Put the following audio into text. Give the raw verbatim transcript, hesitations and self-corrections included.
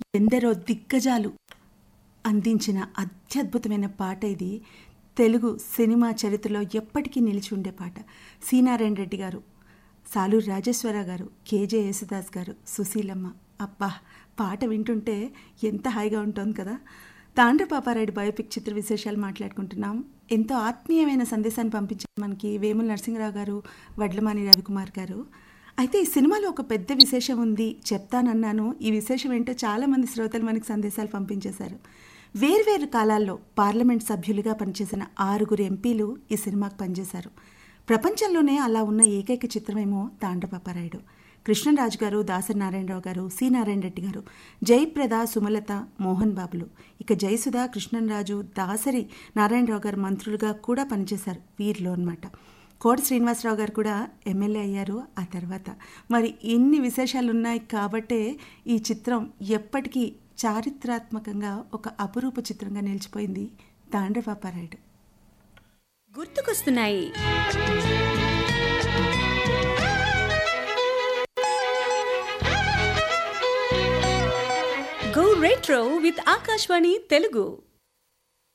ఎందరో దిగ్గజాలు అందించిన అత్యద్భుతమైన పాట ఇది. తెలుగు సినిమా చరిత్రలో ఎప్పటికీ నిలిచి ఉండే పాట. సి నారాయణ రెడ్డి గారు, సాలూరు రాజేశ్వరరావు గారు, కేజే యేసుదాస్ గారు, సుశీలమ్మ. అబ్బా, పాట వింటుంటే ఎంత హాయిగా ఉంటుంది కదా. తాండ్రపాపారాయుడు బయోపిక్ చిత్ర విశేషాలు మాట్లాడుకుంటున్నాం. ఎంతో ఆత్మీయమైన సందేశాన్ని పంపించారు మనకి వేముల నరసింహరావు గారు, వడ్లమాని రవికుమార్ గారు. అయితే ఈ సినిమాలో ఒక పెద్ద విశేషం ఉంది, చెప్తానన్నాను. ఈ విశేషం ఏంటో చాలామంది శ్రోతలు మనకి సందేశాలు పంపించేశారు. వేర్వేరు కాలాల్లో పార్లమెంట్ సభ్యులుగా పనిచేసిన ఆరుగురు ఎంపీలు ఈ సినిమాకు పనిచేశారు. ప్రపంచంలోనే అలా ఉన్న ఏకైక చిత్రమేమో తాండ్రపాపారాయుడు. కృష్ణరాజు గారు, దాసరి నారాయణరావు గారు, సి నారాయణ రెడ్డి గారు, జయప్రద, సుమలత, మోహన్ బాబులు, ఇక జయసుధ, కృష్ణరాజు, దాసరి నారాయణరావు గారు మంత్రులుగా కూడా పనిచేశారు వీరిలో అన్నమాట. కోట శ్రీనివాసరావు గారు కూడా ఎమ్మెల్యే అయ్యారు ఆ తర్వాత. మరి ఇన్ని విశేషాలు ఉన్నాయి కాబట్టే ఈ చిత్రం ఎప్పటికీ చారిత్రాత్మకంగా ఒక అపురూప చిత్రంగా నిలిచిపోయింది తాండ్రపాపారాయుడు. గుర్తుకొస్తున్నాయి. Go retro with Akashvani Telugu.